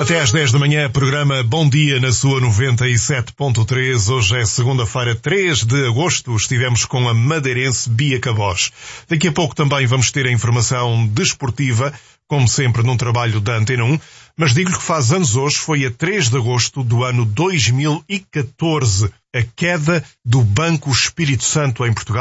Até às 10 da manhã, programa Bom Dia na sua 97.3. Hoje é segunda-feira, 3 de agosto. Estivemos com a madeirense Bia Cabós. Daqui a pouco também vamos ter a informação desportiva, como sempre num trabalho da Antena 1. Mas digo-lhe que faz anos hoje, foi a 3 de agosto do ano 2014, a queda do Banco Espírito Santo em Portugal.